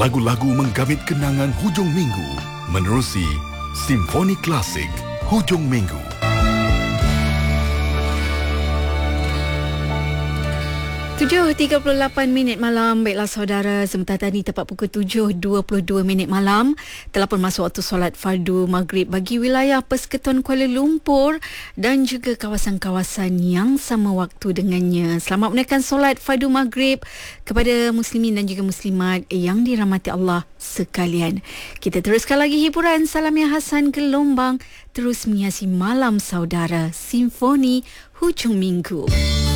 Lagu-lagu menggamit kenangan hujung minggu menerusi Simfoni Klasik Hujung Minggu. 7.38 minit malam. Baiklah saudara, sebentar tadi tepat pukul 7.22 minit malam telah pun masuk waktu solat fardu maghrib bagi wilayah Persekutuan Kuala Lumpur dan juga kawasan-kawasan yang sama waktu dengannya. Selamat menunaikan solat fardu maghrib kepada muslimin dan juga muslimat yang dirahmati Allah sekalian. Kita teruskan lagi hiburan Salamiah Hasan Gelombang terus menghiasi malam saudara Simfoni Hujung Minggu.